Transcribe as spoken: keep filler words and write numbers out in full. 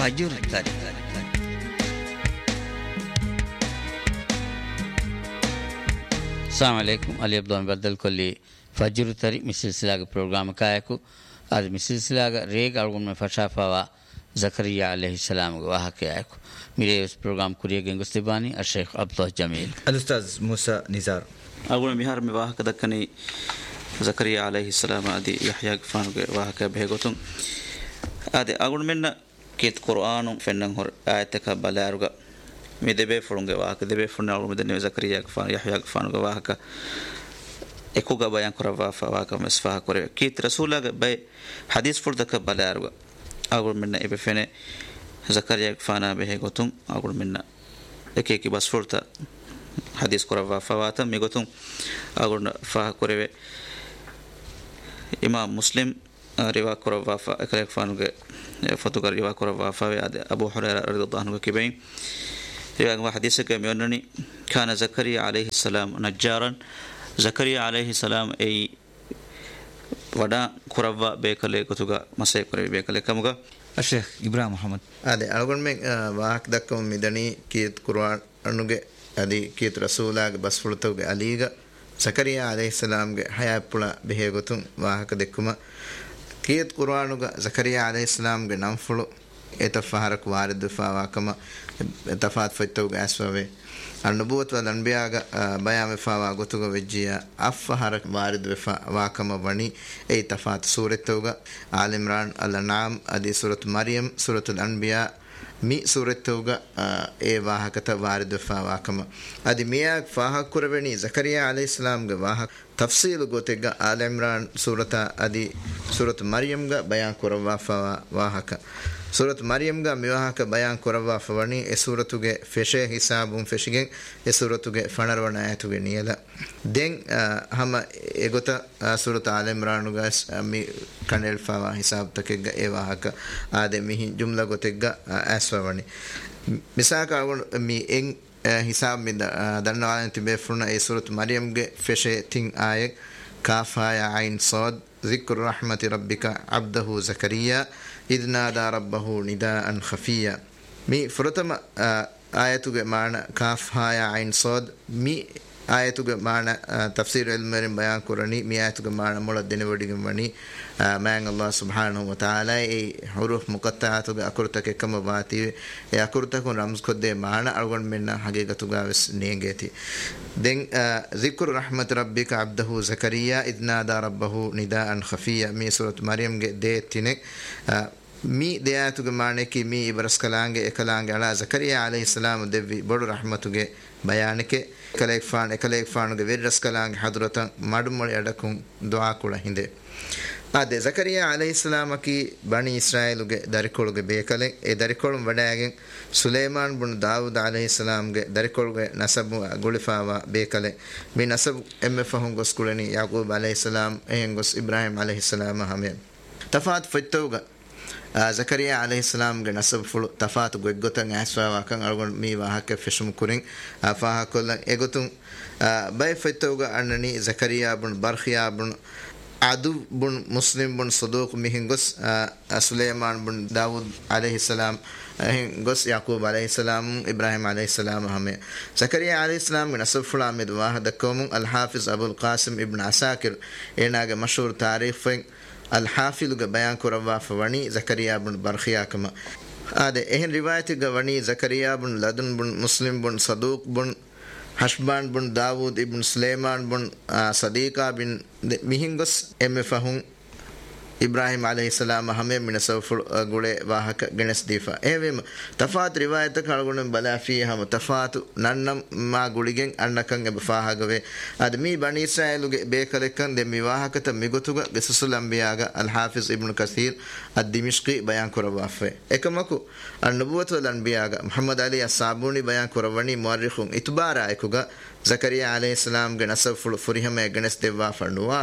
فجر تاري السلام عليكم علي عبد الله بدل كل فجر تاري مثل سلاغ برنامج كايكو هذا مثل سلاغ ريغ ألغون من فشافوا زكريا عليه السلام وهكايكو میرے اس پروگرام کو ریگن گستبانی الشيخ عبد الله جميل الاستاذ موسى نزار أقول مهار مباح كذا كني زكريا عليه السلام أدي يحيى فانو وهكا بهجوتون أدي أقول منا كيت قرآن فنن هر آياتك بالارجع مدبي فرنجة وهكا دبي فرن أقول مدني زكريا فان يحيى فانو وهكا إكوجا بيان كرافا وهكا مسفها كوري كيت رسولا بي حديث فردك بالارجع أقول منا إبي فنه زكريا فانا بهجوتون أقول منا إكيكي بس فرتا حديث كرافا فواتا ميجوتون أقول فها كوري إمام مسلم روا كرافا فأكلك فانو فتوكر روا كرافا فا أبو هريرة رضي الله عنه كبين روا حديث كميونني كان زكريا عليه السلام نجارا زكريا عليه السلام أي ودا كرافا بيكله كتوكا مسيح كوري بيكله كموكا الشيخ إبراهيم محمد هذا أقول من واحد دكتور ميداني كيت قرآن أنوجه هذه كيت رسولا بس فلتوجه عليجا زكريا عليه السلام حياة بلا بهجوتون واحد دكما كيت قرآن أنوجه زكريا عليه السلام نام فلو اتفاهرك وارد فا وكما اتفاهت فتوجه أسوأ النبوة والأنبياء بيان فا وقتوجه وجيا أفاهرك وارد فا وكما بني أي تفاهت سورة توجه آل عمران الأنعام أدي سورة مريم سورة الأنبياء مي سورة توجه أي واهكتا وارد فا وكما أدي مياك فاها كربني زكريا عليه السلام جواه تفصيل قوتيجا آل عمران سورة أدي سورة مريم جا بيان كروا فا واهكا سورة مريم جا ميواهك بيان كروا فواني سورة توجه فشة حسابون فشين سورة توجه فنروانا توجه نيلا دين هم إغوتا سورة آل عمران جاس مي كنل فا حساب تكيجا إيه واهكا آدمي جملة قوتيجا أسواني مساك أقول مي إن حساب من دنوا أنت بفرنا سورة مريم جا فشة تين آية كافها يا عين صاد ذكر رحمة ربك عبده زكريا إذ نادى ربه نداء خفيا مي فرتما آية معنى كافها يا عين صاد مي آية معنى تفسير المرين بيان قراني مي آية معنى مولد دينودي معنى مان الله سبحانه وتعالى أي حروف مقطعات أكرتك كم باتي أكرتك رمز كده معنى أرغن منا حقيقة جاوس نيجتي دين ذكر رحمة ربك عبده زكريا إذ نادى ربه نداء خفيا مي سورة مريم ديتينك مي دياتو معنى كي مي إبرس كلانجة إكلانجة على زكريا عليه السلام دبي بڑو رحمتو بيانك كليك فان كليك فان غيرس كلانجة حضرة مادمول يدكم دعاء كله هنده آده زكريا عليه السلام كي بني إسرائيل داريكولو بيكله إيه داريكولو بداعين سليمان بن داود عليه السلام داريكولو نسب غولفا بيكله مي نسب إم فهم غس كولني يعقوب عليه السلام إيه غس إبراهيم عليه السلام همين تفات فتوغا زكريا عليه السلام نسب فلو تفات غوغوتن اسوا وكان ارغون مي واهك فشم كورين افا كل ايغوتن باي فتوغا انني زكريا بن برخيا بن عدو بن مسلم بن صدوق مهنغس سليمان بن داود عليه السلام هنغس يعقوب عليه السلام ابراهيم عليه السلام هم زكريا عليه السلام نسب فلان مد واحد كوم الحافظ ابو القاسم ابن عساكر اناغ مشهور تاريخ الحافظ بيان كروا فوني زكريا بن برخيا كما هذا إهن رواية غوني زكريا بن لدن بن مسلم بن صدوق بن حشبان بن داود ابن سليمان بن صديقة بن مهنغس ام فهم إبراهيم عليه السلام همين من سوف غولي واهك جنس ديفا ايوم تفات روايتك هالغون بلا فيها تفات ننم ما غوليген انكن بفاها غوي ادمي بني اسرائيل بيكلكن دمي واهكت ميغوتوغ بسسل انبياء الحافظ ابن كثير الدمشقي بيان كربافه اكمكو النبوة والانبياء محمد علي الصابوني بيان كربني مؤرخون اتبارا اكوغا زكريا عليه السلام جنس فريهم جنس ديفا فنوا